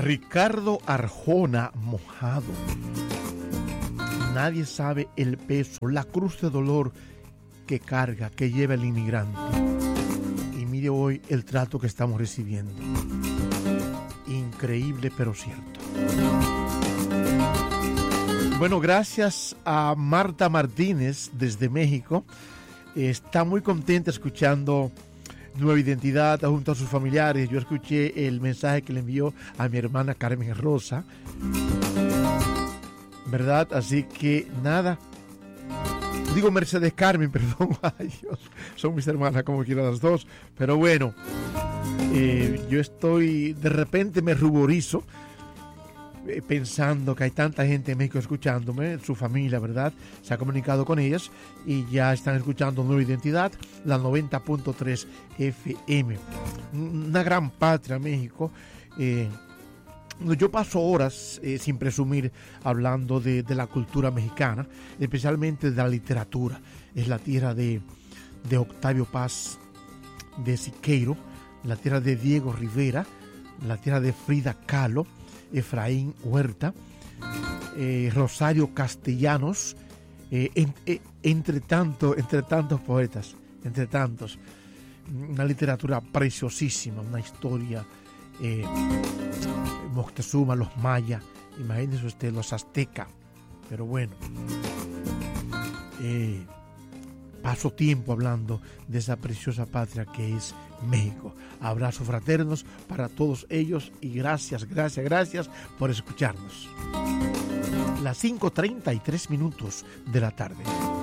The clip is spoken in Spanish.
Ricardo Arjona Mojado. Nadie sabe el peso, la cruz de dolor que carga, que lleva el inmigrante. Y mire hoy el trato que estamos recibiendo. Increíble, pero cierto. Bueno, gracias a Marta Martínez desde México. Está muy contenta escuchando Nueva Identidad junto a sus familiares. Yo escuché el mensaje que le envió a mi hermana Carmen Rosa, ¿verdad? Así que nada, digo Mercedes Carmen, perdón. Ay, Dios, son mis hermanas como quiera las dos, pero bueno, yo estoy, de repente me ruborizo pensando que hay tanta gente en México escuchándome, su familia, ¿verdad? Se ha comunicado con ellas y ya están escuchando Nueva Identidad, la 90.3 FM. Una gran patria, México. Yo paso horas, sin presumir, hablando de la cultura mexicana, especialmente de la literatura. Es la tierra de Octavio Paz de Siqueiro, la tierra de Diego Rivera, la tierra de Frida Kahlo, Efraín Huerta, Rosario Castellanos, entre tantos poetas, entre tantos. Una literatura preciosísima, una historia. Moctezuma, los mayas, imagínense usted, los aztecas. Pero bueno, paso tiempo hablando de esa preciosa patria que es México. Abrazos fraternos para todos ellos y gracias por escucharnos. Las 5:33 de la tarde.